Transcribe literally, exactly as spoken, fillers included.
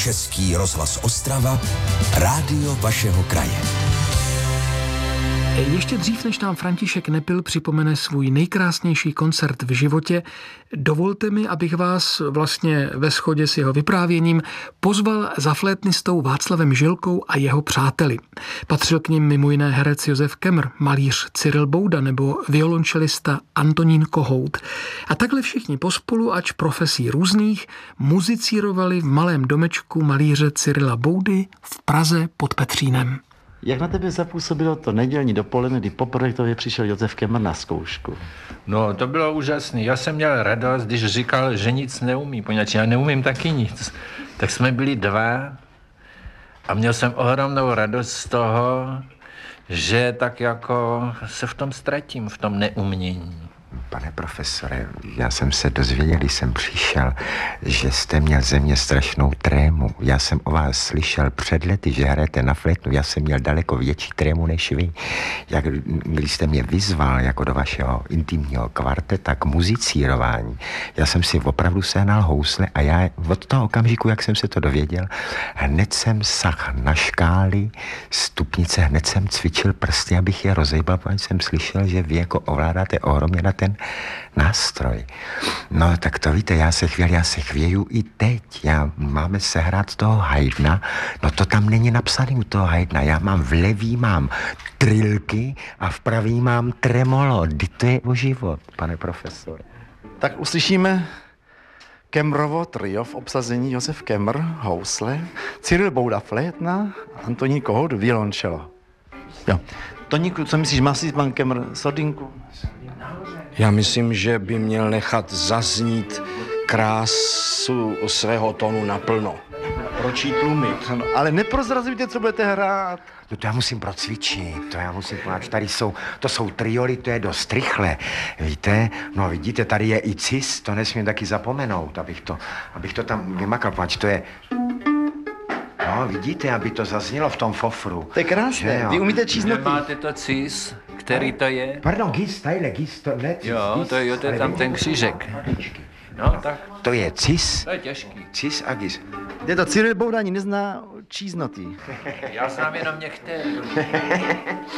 Český rozhlas Ostrava, rádio vašeho kraje. Ještě dřív, než nám František Nepil připomene svůj nejkrásnější koncert v životě, dovolte mi, abych vás vlastně ve shodě s jeho vyprávěním pozval za flétnistou Václavem Žilkou a jeho přáteli. Patřil k nim mimo jiné herec Josef Kemr, malíř Cyril Bouda nebo violončelista Antonín Kohout. A takhle všichni pospolu, ač profesí různých, muzicírovali v malém domečku malíře Cyrila Boudy v Praze pod Petřínem. Jak na tebe zapůsobilo to nedělní dopoledne, kdy poprvé k tobě přišel Josef Kemr na zkoušku? No, to bylo úžasné. Já jsem měl radost, když říkal, že nic neumí, poněvadž já neumím taky nic. Tak jsme byli dva a měl jsem ohromnou radost z toho, že tak jako se v tom ztratím, v tom neumění. Pane profesore, já jsem se dozvěděl, když jsem přišel, že jste měl ze mě strašnou trému. Já jsem o vás slyšel před lety, že hrajete na flétnu. Já jsem měl daleko větší trému než vy. Jak, když jste mě vyzval jako do vašeho intimního kvarteta k muzicírování, já jsem si opravdu sehnal housle a já od toho okamžiku, jak jsem se to dověděl, hned jsem sah na škály, stupnice, hned jsem cvičil prsty, abych je rozejbal, protože jsem slyšel, že vy jako ovládáte ohromně na ten nástroj. No, tak to víte, já se chvěl, já se chvěju i teď. Já máme sehrát toho Haydna, no to tam není napsaný u toho Haydna. Já mám v levý mám trilky a v pravý mám tremolo. Kdy to je o život, pane profesor? Tak uslyšíme Kemrovo trio v obsazení Josef Kemr, housle, Cyril Bouda flétna, Antonín Kohout violončelo. Jo. Toníku, co myslíš, má si pan Kemr sordinku? Já myslím, že by měl nechat zaznít krásu svého tónu naplno. Proč jí tlumit? No, ale neprozrazujte, co budete hrát. No to já musím procvičit, to já musím, protože tady jsou, to jsou trioly, to je dost rychle, víte? No vidíte, tady je i cis, to nesmím taky zapomenout, abych to, abych to tam vymakal, protože to je... No, vidíte, aby to zaznělo v tom fofru. To je krásné, vy umíte číst noty. Máte to cis, který to je? Pardon, gis, tadyhle, gis, to ne cis, Jo, gis, to je, to je tam ten křížek. Maličky. No, tak. To je cis, To je těžký. cis a gis. Je to Cyril Bouda ani nezná číst noty. Já znám jenom některé.